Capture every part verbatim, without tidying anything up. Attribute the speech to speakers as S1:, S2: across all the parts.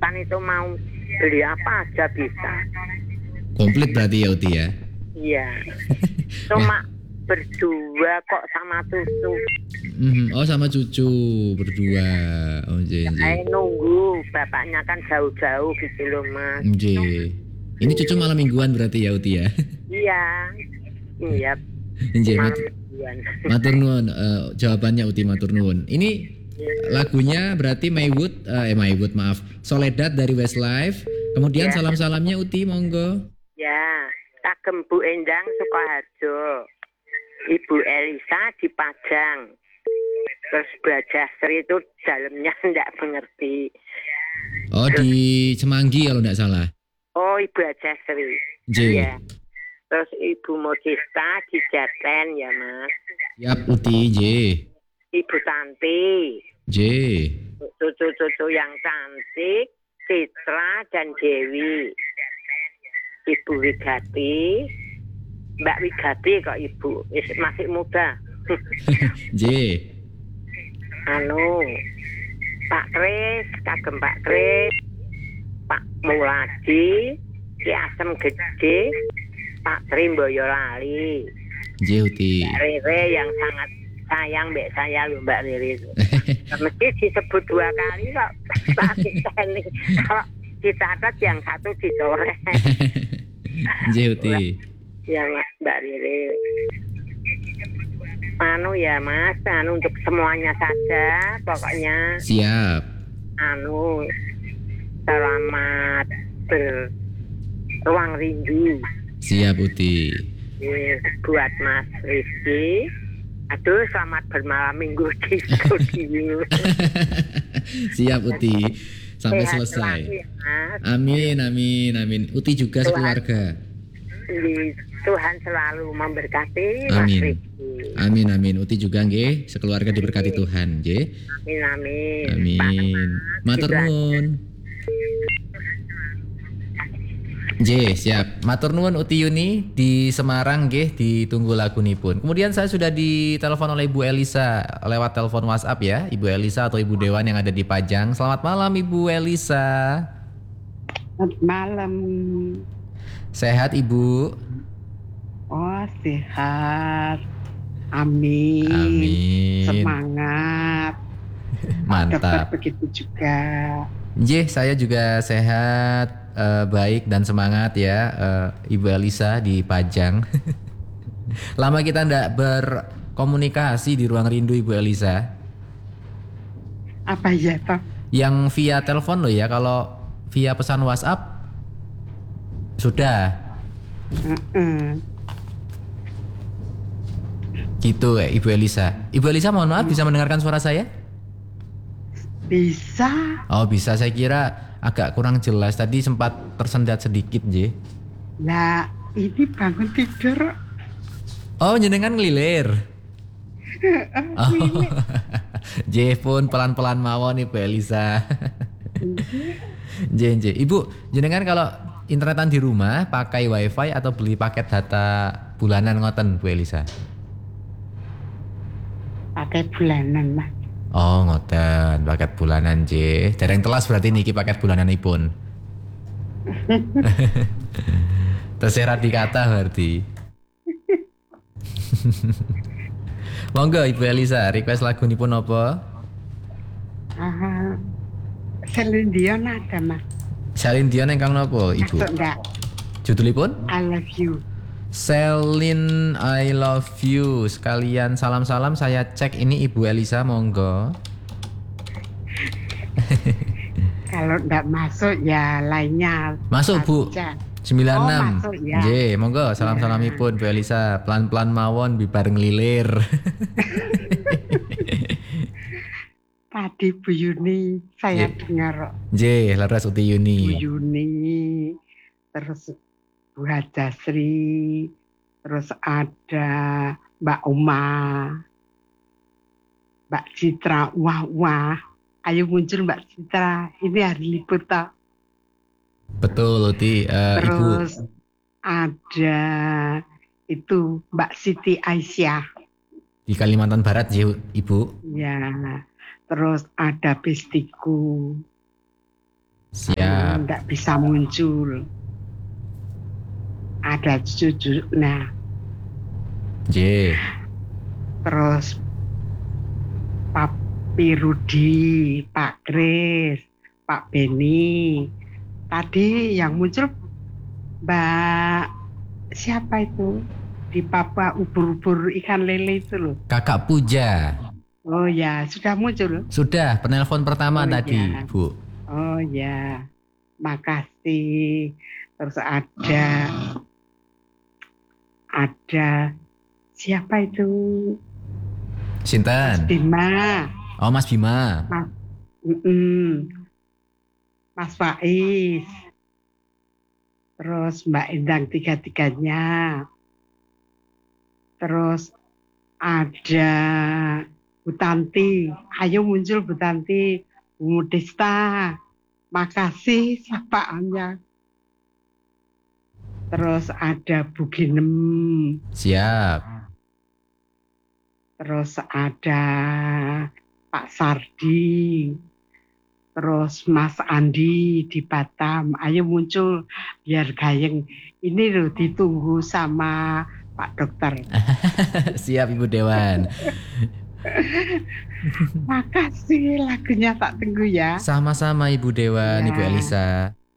S1: Sultan itu mau beli apa aja bisa.
S2: Komplit berarti ya Uti ya?
S1: Iya. Cuma berdua kok sama cucu.
S2: Mm-hmm. Oh sama cucu berdua. Oh J.
S1: Saya nunggu bapaknya kan jauh-jauh gitu loh Mas.
S2: J. Ini cucu malam mingguan berarti ya Uti ya?
S1: Iya. Iya.
S2: J. Mat- matur nuwun uh, jawabannya Uti matur nuwun. Ini lagunya berarti Maywood uh, eh Maywood maaf Soledad dari Westlife. Kemudian ya. Salam-salamnya Uti monggo.
S1: Ya, kagem Bu Endang Sukoharjo, Ibu Elisa di Pajang, terus Bajasri itu dalamnya enggak mengerti.
S2: Oh terus, di Semanggi kalau enggak salah.
S1: Oh Ibu Bajasri.
S2: J.
S1: Ya. Terus Ibu Modista di Jaten ya Mas.
S2: Yap Uti J.
S1: Ibu Tanti.
S2: J.
S1: Cucu-cucu yang cantik, Citra dan Dewi. Ibu Wigati, Mbak Wigati kok Ibu, masih muda.
S2: J.
S1: Anu, Pak Kris, kagem Pak Kris, Pak Muladi, Ki Asem Gede, Pak Tri Boyolali.
S2: J Uti.
S1: Mbak Rere yang sangat sayang mbak saya loh Mbak Rere. Mesti disebut dua kali kok. Pak Teni. Kalau dicatat yang satu dicorek.
S2: J Uti.
S1: Ya Mbak Rere. Anu ya Mas, anu untuk semuanya saja pokoknya.
S2: Siap.
S1: Anu selamat berruang rindu.
S2: Siap Uti.
S1: Buat Mas Rizky. Aduh selamat bermalam minggu di studio.
S2: Siap Uti. Sampai sehat selesai. Ya, amin, amin, amin. Uti juga Tuhan, sekeluarga.
S1: Tuhan selalu memberkati.
S2: Amin. Amin, amin. Uti juga nggih, sekeluarga diberkati Tuhan, nggih.
S1: Amin, amin.
S2: Amin. Matur nuwun. J, siap. Matur nuwun Uti Yuni di Semarang nggih, ditunggu lagunipun. Kemudian saya sudah ditelepon oleh Ibu Elisa lewat telepon WhatsApp ya, Ibu Elisa atau Ibu Dewan yang ada di Pajang. Selamat malam Ibu Elisa.
S3: Selamat malam.
S2: Sehat Ibu?
S3: Oh, sehat. Amin.
S2: Amin.
S3: Semangat.
S2: Mantap.
S3: Dokter begitu juga.
S2: J, saya juga sehat. Uh, baik dan semangat ya uh, Ibu Elisa di Pajang. Lama kita ndak berkomunikasi di ruang rindu Ibu Elisa.
S3: Apa ya Pak?
S2: Yang via telepon loh ya, kalau via pesan WhatsApp sudah.
S3: Uh-uh.
S2: Gitu ya Ibu Elisa. Ibu Elisa mohon maaf, bisa mendengarkan suara saya?
S3: Bisa.
S2: Oh bisa, saya kira agak kurang jelas. Tadi sempat tersendat sedikit, J.
S3: Nah, ini bangun tidur.
S2: Oh, jenengan ngelilir. Oh. J pun pelan-pelan mawon Ibu Elisa. J, J. Ibu, jenengan kalau internetan di rumah pakai wifi atau beli paket data bulanan ngoten Bu Elisa?
S3: Pakai bulanan, Mas.
S2: Oh ngoten, paket bulanan J. Dereng telas berarti niki paket bulananipun. Terserat di kata berarti. Monggo Ibu Elisa, request lagu nipun apa?
S3: Uh, Celine Dion ada Mas.
S2: Celine Dion ingkang napa Ibu?
S3: Masuk enggak?
S2: Judulipun?
S3: I Love You.
S2: Celine I Love You. Sekalian salam-salam saya cek ini Ibu Elisa monggo.
S3: Kalau enggak masuk ya lainnya.
S2: Masuk Bu. sembilan puluh enam.
S3: Oh, masuk, ya.
S2: J, monggo salam-salamipun Bu Elisa. Pelan-pelan mawon bibar ngelilir.
S3: Tadi Bu Yuni saya J. dengar.
S2: J, leres Uti Yuni.
S3: Bu Yuni. Terus Bu Hajasri, terus ada Mbak Uma, Mbak Citra, wah wah, ayo muncul Mbak Citra, ini hari libur toh.
S2: Betul Uti, uh,
S3: terus
S2: Ibu.
S3: ada itu Mbak Siti Aisyah.
S2: Di Kalimantan Barat ya Ibu.
S3: Ya, terus ada Bestiku.
S2: Siap. Siap.
S3: Tidak bisa muncul. Ada cucu. Nah,
S2: J.
S3: terus Papi Rudi, Pak Kris, Pak Beni. Tadi yang muncul Mbak siapa itu? Di Papua ubur-ubur ikan lele itu loh.
S2: Kakak Puja.
S3: Oh ya, sudah muncul.
S2: Sudah, penelpon pertama
S3: Oh,
S2: tadi,
S3: ya.
S2: Bu.
S3: Oh ya, makasih. Terus ada ada siapa itu?
S2: Sinten?
S3: Bima,
S2: Oh, Mas Bima.
S3: Mas, mm-mm. Mas Faiz, terus Mbak Endang tiga-tiganya, terus ada Bu Tanti, ayo muncul Bu Tanti, Bu Modesta, makasih sapaannya. Terus ada Bu Ginem,
S2: Siap.
S3: terus ada Pak Sardi, terus Mas Andi di Batam, ayo muncul biar gayeng. Ini loh ditunggu sama Pak Dokter.
S2: Siap, Ibu Dewan.
S3: Makasih, lagunya tak tunggu ya.
S2: Sama-sama Ibu Dewan,
S3: Ya.
S2: Ibu Elisa.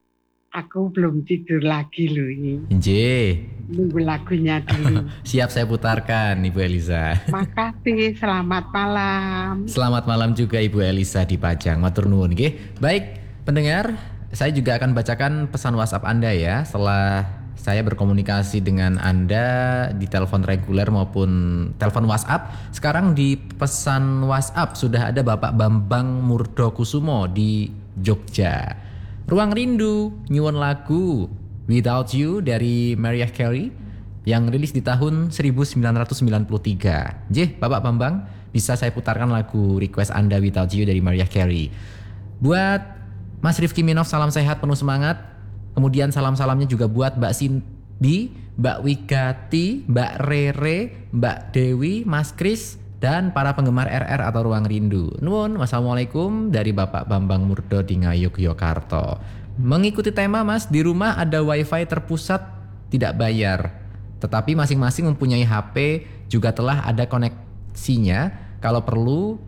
S3: Aku belum tidur lagi loh ini.
S2: J.
S3: Nunggu lagunya dulu.
S2: Siap saya putarkan Ibu Elisa.
S3: Makasih, selamat malam.
S2: Selamat malam juga Ibu Elisa di Pajang. Matur nuwun nggih. Baik, pendengar, saya juga akan bacakan pesan WhatsApp Anda ya setelah saya berkomunikasi dengan Anda di telepon reguler maupun telepon WhatsApp. Sekarang di pesan WhatsApp sudah ada Bapak Bambang Murdokusumo di Jogja. Ruang Rindu, nyuwun lagu Without You dari Mariah Carey yang rilis di tahun seribu sembilan ratus sembilan puluh tiga. J, Bapak Bambang, bisa saya putarkan lagu request Anda Without You dari Mariah Carey. Buat Mas Rifki Minov, salam sehat penuh semangat. Kemudian salam-salamnya juga buat Mbak Cindy, Mbak Wigati, Mbak Rere, Mbak Dewi, Mas Kris, dan para penggemar R R atau Ruang Rindu. Nuwun, wassalamualaikum dari Bapak Bambang Murdo di Ngayuk, Yogyakarta. Mengikuti tema Mas, di rumah ada wifi terpusat tidak bayar. Tetapi masing-masing mempunyai H P juga telah ada koneksinya. Kalau perlu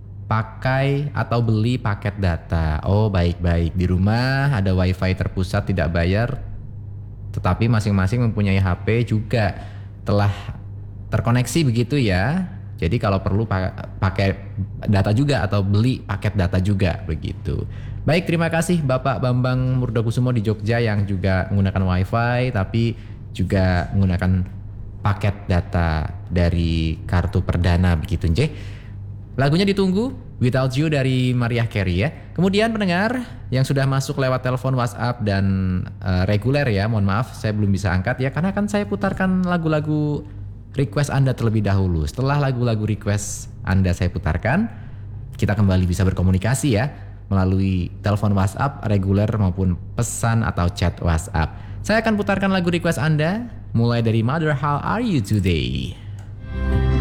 S2: pakai atau beli paket data. Oh baik-baik, di rumah ada wifi terpusat tidak bayar. Tetapi masing-masing mempunyai H P juga telah terkoneksi begitu ya. Jadi kalau perlu pakai data juga atau beli paket data juga begitu. Baik, terima kasih Bapak Bambang Murdokusumo di Jogja yang juga menggunakan wifi tapi juga menggunakan paket data dari kartu perdana begitu nje. Lagunya ditunggu, Without You dari Mariah Carey ya. Kemudian pendengar yang sudah masuk lewat telepon WhatsApp dan uh, reguler ya, mohon maaf saya belum bisa angkat ya karena kan saya putarkan lagu-lagu request Anda terlebih dahulu. Setelah lagu-lagu request Anda saya putarkan, kita kembali bisa berkomunikasi ya melalui telepon WhatsApp reguler maupun pesan atau chat WhatsApp. Saya akan putarkan lagu request Anda mulai dari Mother How Are You Today.